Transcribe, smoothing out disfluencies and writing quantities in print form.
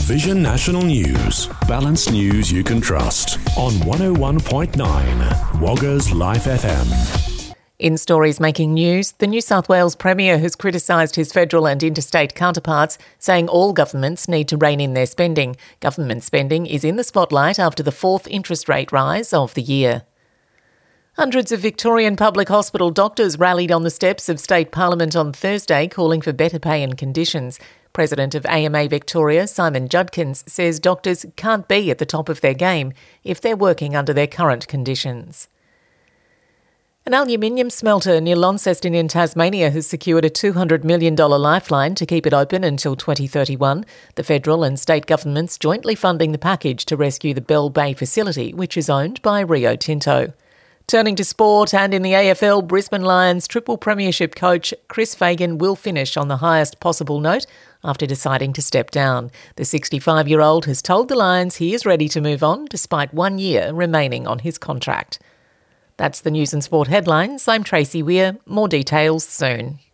Vision National News. Balanced news you can trust. On 101.9 Wagga's Life FM. In stories making news, the New South Wales Premier has criticised his federal and interstate counterparts, saying all governments need to rein in their spending. Government spending is in the spotlight after the fourth interest rate rise of the year. Hundreds of Victorian public hospital doctors rallied on the steps of State Parliament on Thursday, calling for better pay and conditions. President of AMA Victoria, Simon Judkins, says doctors can't be at the top of their game if they're working under their current conditions. An aluminium smelter near Launceston in Tasmania has secured a $200 million lifeline to keep it open until 2031. The federal and state governments jointly funding the package to rescue the Bell Bay facility, which is owned by Rio Tinto. Turning to sport, and in the AFL, Brisbane Lions triple premiership coach Chris Fagan will finish on the highest possible note after deciding to step down. The 65-year-old has told the Lions he is ready to move on despite 1 year remaining on his contract. That's the news and sport headlines. I'm Tracy Weir. More details soon.